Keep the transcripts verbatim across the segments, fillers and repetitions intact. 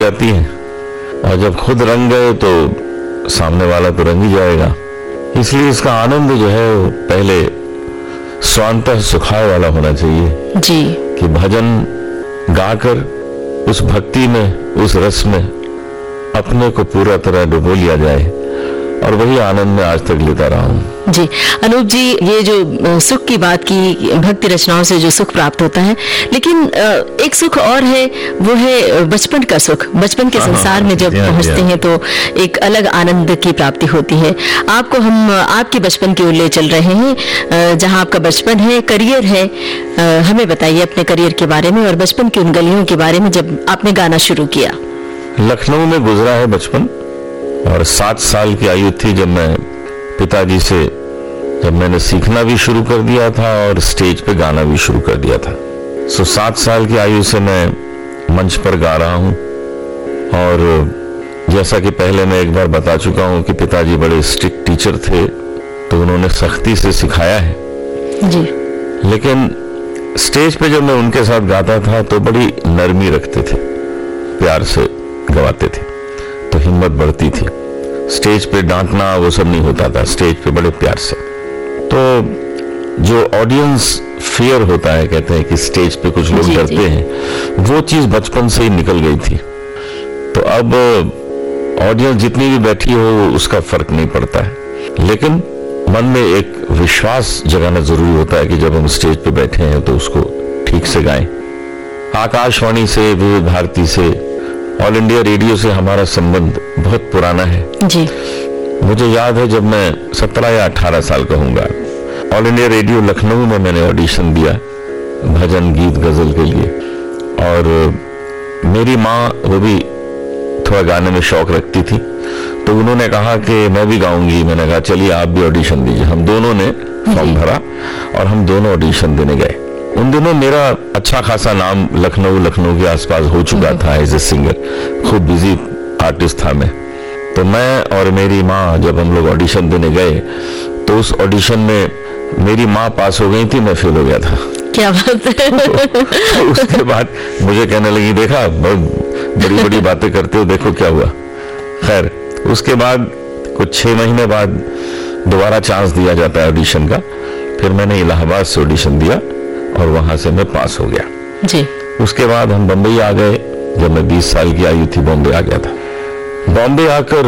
जाती हैं, और जब खुद रंग गए तो सामने वाला तो रंग ही जाएगा। इसलिए इसका आनंद जो है वो पहले स्वांतः सुखाय वाला होना चाहिए जी, कि भजन गाकर उस भक्ति में, उस रस में अपने को पूरा तरह डुबो लिया जाए, और वही आनंद में आज तक लेता रहा हूँ। जी अनूप जी, ये जो सुख की बात की, भक्ति रचनाओं से जो सुख प्राप्त होता है, लेकिन एक सुख और है, वो है बचपन का सुख। बचपन के संसार में जब पहुंचते हैं तो एक अलग आनंद की प्राप्ति होती है। आपको हम आपके बचपन की ओर ले चल रहे हैं, जहां आपका बचपन है, करियर है। हमें बताइए अपने करियर के बारे में और बचपन की उन गलियों के बारे में जब आपने गाना शुरू किया। लखनऊ में गुजरा है बचपन, और सात साल की आयु थी जब मैं पिताजी से, जब मैंने सीखना भी शुरू कर दिया था और स्टेज पे गाना भी शुरू कर दिया था। सो सात साल की आयु से मैं मंच पर गा रहा हूँ, और जैसा कि पहले मैं एक बार बता चुका हूँ कि पिताजी बड़े स्ट्रिक्ट टीचर थे, तो उन्होंने सख्ती से सिखाया है जी। लेकिन स्टेज पे जब मैं उनके साथ गाता था तो बड़ी नरमी रखते थे, प्यार से गवाते थे, तो हिम्मत बढ़ती थी। स्टेज पे डांटना वो सब नहीं होता था, स्टेज पे बड़े प्यार से। तो जो ऑडियंस फियर होता है, कहते हैं कि स्टेज पे कुछ लोग डरते हैं, वो चीज बचपन से ही निकल गई थी। तो अब ऑडियंस जितनी भी बैठी हो उसका फर्क नहीं पड़ता है, लेकिन मन में एक विश्वास जगाना जरूरी होता है कि जब हम स्टेज पे बैठे हैं तो उसको ठीक से गाएं। आकाशवाणी से, विविध भारती से, ऑल इंडिया रेडियो से हमारा संबंध बहुत पुराना है जी। मुझे याद है जब मैं सत्रह या अठारह साल का हूँगा, ऑल इंडिया रेडियो लखनऊ में मैंने ऑडिशन दिया भजन, गीत, गजल के लिए, और मेरी माँ वो भी थोड़ा गाने में शौक रखती थी, तो उन्होंने कहा कि मैं भी गाऊंगी। मैंने कहा चलिए आप भी ऑडिशन दीजिए। हम दोनों ने फॉर्म भरा और हम दोनों ऑडिशन देने गए। उन दिनों मेरा अच्छा खासा नाम लखनऊ लखनऊ के आसपास हो चुका था एज ए सिंगर, खूब बिजी आर्टिस्ट था मैं। तो मैं और मेरी माँ जब हम लोग ऑडिशन देने गए तो उस ऑडिशन में मेरी माँ पास हो गई थी, मैं फेल हो गया था। क्या बात है। उसके बाद मुझे कहने लगी, देखा बहुत बड़ी बड़ी बातें करते हो, देखो क्या हुआ। खैर उसके बाद कुछ छह महीने बाद दोबारा चांस दिया जाता है ऑडिशन का। फिर मैंने इलाहाबाद से ऑडिशन दिया और वहां से मैं पास हो गया जी। उसके बाद हम बम्बई आ गए। जब मैं बीस साल की आयु थी बॉम्बे आ गया था। बॉम्बे आकर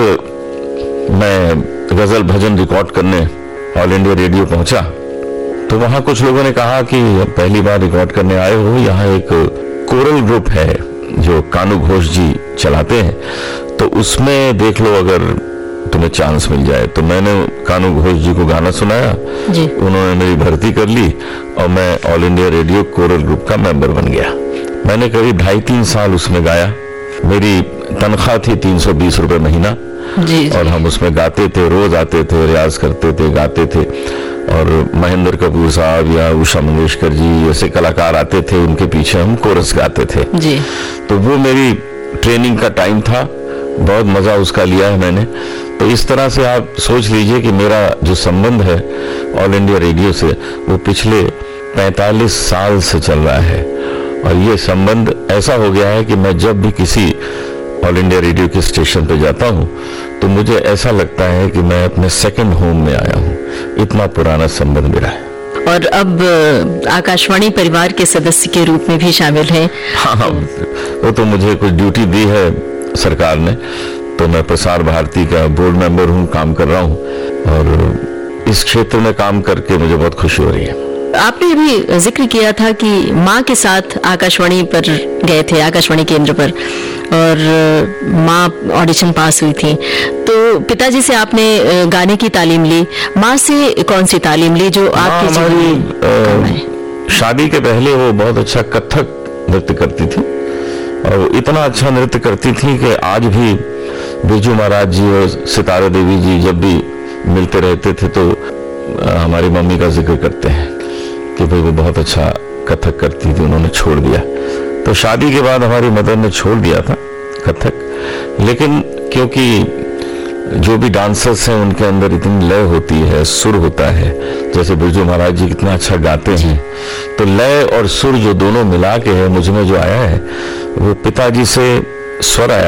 मैं गजल भजन रिकॉर्ड करने ऑल इंडिया रेडियो पहुंचा, तो वहां कुछ लोगों ने कहा कि पहली बार रिकॉर्ड करने आए हो, यहाँ एक कोरल ग्रुप है जो कानू घोष जी चलाते हैं, तो उसमें देख लो अगर तुम्हें चांस मिल जाए। तो मैंने कानू घोष जी को गाना सुनाया जी। उन्होंने मेरी भर्ती कर ली और मैं all India radio coral group का मेंबर बन गया। मैंने करीब ढाई तीन साल उसमें गाया। मेरी तनख्वाह थी तीन सौ बीस रुपए महीना जी, जी। और हम उसमें गाते थे, रोज आते थे, रियाज करते थे, गाते थे। और महेंद्र कपूर साहब या उषा मंगेशकर जी ऐसे कलाकार आते थे, उनके पीछे हम कोरस गाते थे जी। तो वो मेरी ट्रेनिंग का टाइम था, बहुत मजा उसका लिया है मैंने। तो इस तरह से आप सोच लीजिए कि मेरा जो संबंध है ऑल इंडिया रेडियो से वो पिछले पैंतालीस साल से चल रहा है। और ये संबंध ऐसा हो गया है कि मैं जब भी किसी ऑल इंडिया रेडियो के स्टेशन पे जाता हूँ तो मुझे ऐसा लगता है कि मैं अपने सेकंड होम में आया हूँ। इतना पुराना संबंध मेरा है। और अब आकाशवाणी परिवार के सदस्य के रूप में भी शामिल हैं। हाँ, वो तो मुझे कुछ ड्यूटी दी है सरकार ने, तो मैं प्रसार भारती का बोर्ड मेंबर हूँ, काम कर रहा हूँ, और इस क्षेत्र में काम करके मुझे बहुत खुशी हो रही है। आपने अभी जिक्र किया था कि माँ के साथ आकाशवाणी पर गए थे, आकाशवाणी केंद्र पर, और माँ ऑडिशन पास हुई थी, तो पिताजी से आपने गाने की तालीम ली। माँ से कौन सी तालीम ली जो आपके जीवन में काम आए? शादी के पहले वो बहुत अच्छा कथक नृत्य करती थी, और इतना अच्छा नृत्य करती थी कि आज भी बिरजू महाराज जी और सितारा देवी जी जब भी मिलते रहते थे तो हमारी मम्मी का जिक्र करते हैं कि भाई वो बहुत अच्छा कथक करती थी, उन्होंने छोड़ दिया। तो शादी के बाद हमारी मदर ने छोड़ दिया था कथक, लेकिन क्योंकि जो भी डांसर्स हैं उनके अंदर इतनी लय होती है, सुर होता है, जैसे बिरजू महाराज जी कितना अच्छा गाते हैं, तो लय और सुर जो दोनों मिला के है मुझ में जो आया है वो पिताजी से स्वर आया।